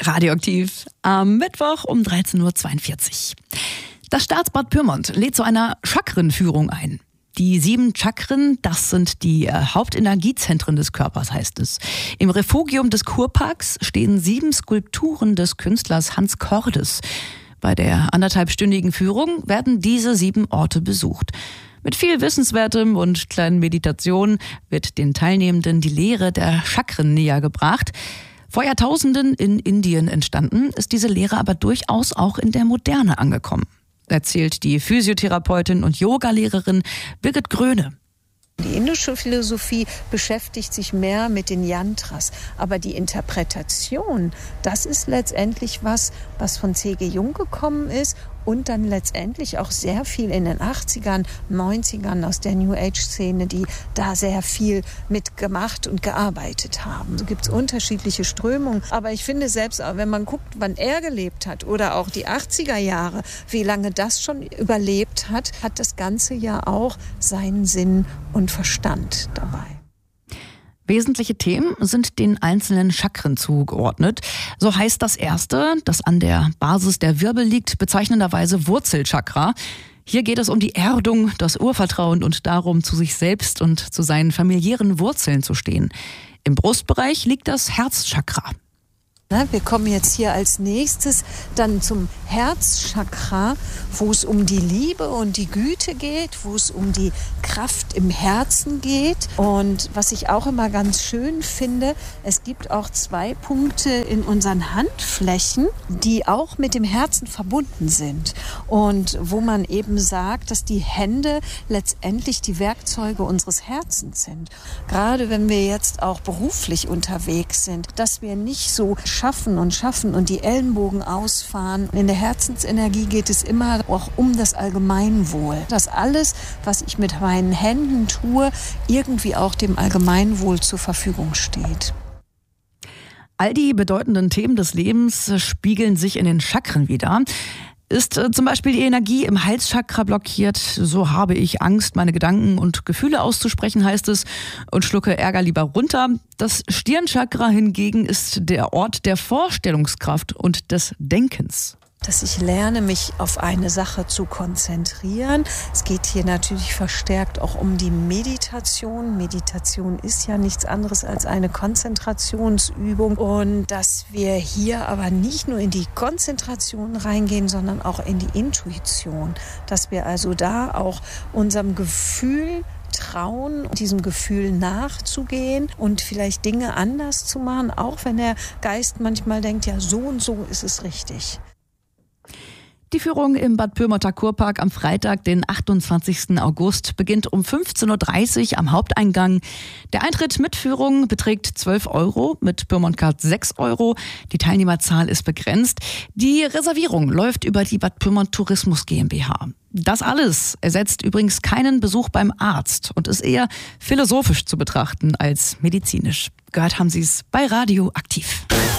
Radioaktiv am Mittwoch um 13.42 Uhr. Das Staatsbad Pyrmont lädt zu einer Chakrenführung ein. Die 7 Chakren, das sind die Hauptenergiezentren des Körpers, heißt es. Im Refugium des Kurparks stehen 7 Skulpturen des Künstlers Hans Cordes. Bei der 1,5-stündigen Führung werden diese 7 Orte besucht. Mit viel Wissenswertem und kleinen Meditationen wird den Teilnehmenden die Lehre der Chakren näher gebracht. Vor Jahrtausenden in Indien entstanden, ist diese Lehre aber durchaus auch in der Moderne angekommen, erzählt die Physiotherapeutin und Yogalehrerin Birgit Gröne. Die indische Philosophie beschäftigt sich mehr mit den Yantras, aber die Interpretation, das ist letztendlich was von C.G. Jung gekommen ist und dann letztendlich auch sehr viel in den 80ern, 90ern aus der New Age-Szene, die da sehr viel mitgemacht und gearbeitet haben. So gibt es unterschiedliche Strömungen, aber ich finde selbst, wenn man guckt, wann er gelebt hat oder auch die 80er Jahre, wie lange das schon überlebt hat, hat das Ganze ja auch seinen Sinn und Verstand dabei. Wesentliche Themen sind den einzelnen Chakren zugeordnet. So heißt das erste, das an der Basis der Wirbel liegt, bezeichnenderweise Wurzelchakra. Hier geht es um die Erdung, das Urvertrauen und darum, zu sich selbst und zu seinen familiären Wurzeln zu stehen. Im Brustbereich liegt das Herzchakra. Wir kommen jetzt hier als nächstes dann zum Herzchakra, wo es um die Liebe und die Güte geht, wo es um die Kraft im Herzen geht. Und was ich auch immer ganz schön finde, es gibt auch 2 Punkte in unseren Handflächen, die auch mit dem Herzen verbunden sind. Und wo man eben sagt, dass die Hände letztendlich die Werkzeuge unseres Herzens sind. Gerade wenn wir jetzt auch beruflich unterwegs sind, dass wir nicht so schaffen und die Ellenbogen ausfahren. In der Herzensenergie geht es immer auch um das Allgemeinwohl. Dass alles, was ich mit meinen Händen tue, irgendwie auch dem Allgemeinwohl zur Verfügung steht. All die bedeutenden Themen des Lebens spiegeln sich in den Chakren wider. Ist zum Beispiel die Energie im Halschakra blockiert, so habe ich Angst, meine Gedanken und Gefühle auszusprechen, heißt es, und schlucke Ärger lieber runter. Das Stirnchakra hingegen ist der Ort der Vorstellungskraft und des Denkens. Dass ich lerne, mich auf eine Sache zu konzentrieren. Es geht hier natürlich verstärkt auch um die Meditation. Meditation ist ja nichts anderes als eine Konzentrationsübung. Und dass wir hier aber nicht nur in die Konzentration reingehen, sondern auch in die Intuition. Dass wir also da auch unserem Gefühl trauen, diesem Gefühl nachzugehen und vielleicht Dinge anders zu machen, auch wenn der Geist manchmal denkt, ja, so und so ist es richtig. Die Führung im Bad Pyrmonter Kurpark am Freitag, den 28. August, beginnt um 15.30 Uhr am Haupteingang. Der Eintritt mit Führung beträgt 12 €, mit Pyrmont-Card 6 €. Die Teilnehmerzahl ist begrenzt. Die Reservierung läuft über die Bad Pyrmont Tourismus GmbH. Das alles ersetzt übrigens keinen Besuch beim Arzt und ist eher philosophisch zu betrachten als medizinisch. Gehört haben Sie es bei Radioaktiv.